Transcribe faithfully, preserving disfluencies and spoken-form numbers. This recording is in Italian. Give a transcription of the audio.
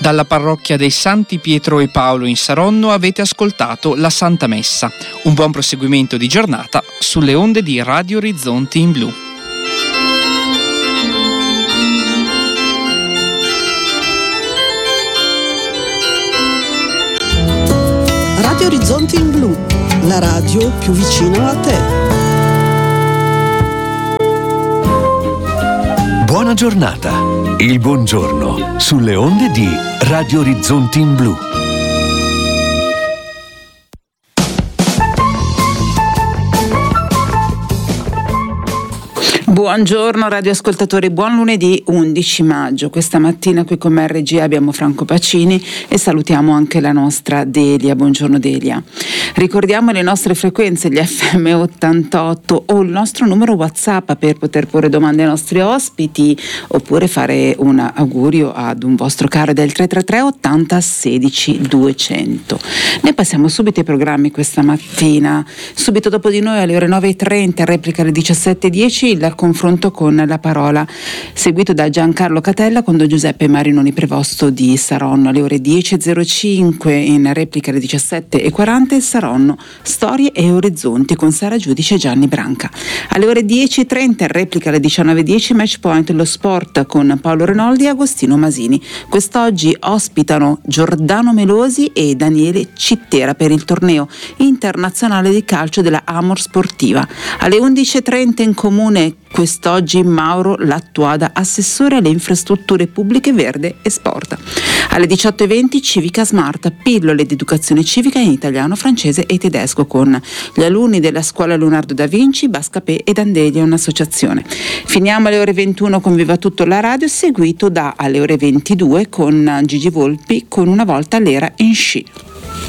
Dalla parrocchia dei Santi Pietro e Paolo in Saronno avete ascoltato la Santa Messa. Un buon proseguimento di giornata sulle onde di Radio Orizzonti in Blu. Radio Orizzonti in Blu, la radio più vicina a te. Buona giornata, il buongiorno sulle onde di Radio Orizzonti in Blu. Buongiorno radioascoltatori, buon lunedì undici maggio. Questa mattina qui con me in regia abbiamo Franco Pacini e salutiamo anche la nostra Delia. Buongiorno Delia. Ricordiamo le nostre frequenze, gli effe emme ottantotto o il nostro numero WhatsApp per poter porre domande ai nostri ospiti oppure fare un augurio ad un vostro caro del tre tre tre ottanta sedici duecento. Ne passiamo subito ai programmi questa mattina. Subito dopo di noi alle ore nove e trenta, replica alle diciassette e dieci, il confronto con la parola, seguito da Giancarlo Catella con Don Giuseppe Marinoni Prevosto di Saronno. Alle ore dieci e zero cinque, in replica alle diciassette e quaranta, il Saronno, Storie e Orizzonti con Sara Giudice e Gianni Branca. Alle ore dieci e trenta, in replica alle diciannove e dieci, Match Point, lo sport con Paolo Renoldi e Agostino Masini. Quest'oggi ospitano Giordano Melosi e Daniele Cittera per il torneo internazionale di calcio della Amor Sportiva. Alle undici e trenta, in comune quest'oggi Mauro Lattuada, assessore alle infrastrutture pubbliche, verde e sport. Alle diciotto e venti, Civica Smart, pillole di educazione civica in italiano, francese e tedesco con gli alunni della scuola Leonardo da Vinci, Bascapè e Dandelia, un'associazione. Finiamo alle ore ventuno con Viva Tutto la radio, seguito da alle ore ventidue con Gigi Volpi con Una volta l'era in sci.